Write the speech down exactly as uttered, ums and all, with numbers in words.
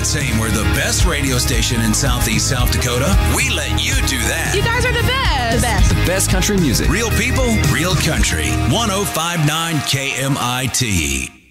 not saying we're the best radio station in Southeast South Dakota. We let you do that. You guys are the best. The best. The best country music. Real people, real country. one oh five point nine K M I T.